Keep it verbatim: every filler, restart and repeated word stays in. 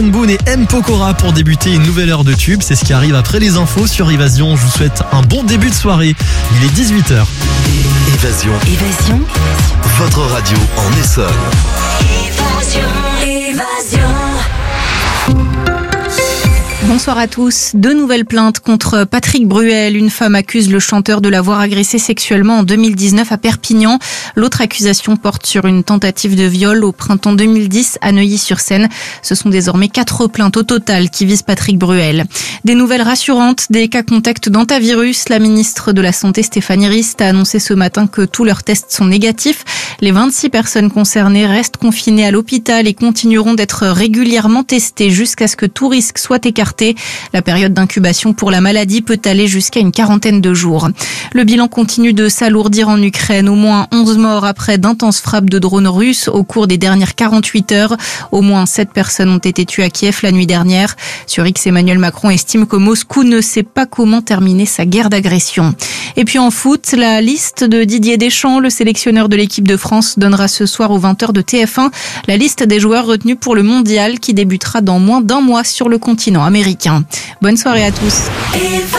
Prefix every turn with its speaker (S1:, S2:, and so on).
S1: Boone et M. Pokora pour débuter une nouvelle heure de tube. C'est ce qui arrive après les infos sur Évasion. Je vous souhaite un bon début de soirée. Il est dix-huit heures.
S2: Évasion.
S3: Évasion.
S2: Votre radio en Essonne.
S3: Évasion. Évasion.
S4: Bonsoir à tous. Deux nouvelles plaintes contre Patrick Bruel. Une femme accuse le chanteur de l'avoir agressé sexuellement en deux mille dix-neuf à Perpignan. L'autre accusation porte sur une tentative de viol au printemps deux mille dix à Neuilly-sur-Seine. Ce sont désormais quatre plaintes au total qui visent Patrick Bruel. Des nouvelles rassurantes, des cas contacts d'antavirus. La ministre de la Santé Stéphanie Rist a annoncé ce matin que tous leurs tests sont négatifs. Les vingt-six personnes concernées restent confinées à l'hôpital et continueront d'être régulièrement testées jusqu'à ce que tout risque soit écarté. La période d'incubation pour la maladie peut aller jusqu'à une quarantaine de jours. Le bilan continue de s'alourdir en Ukraine. Au moins onze morts après d'intenses frappes de drones russes au cours des dernières quarante-huit heures. Au moins sept personnes ont été tuées à Kiev la nuit dernière. Sur X, Emmanuel Macron estime que Moscou ne sait pas comment terminer sa guerre d'agression. Et puis en foot, la liste de Didier Deschamps, le sélectionneur de l'équipe de France, donnera ce soir aux vingt heures de T F un la liste des joueurs retenus pour le mondial qui débutera dans moins d'un mois sur le continent américain. Bonne soirée à tous.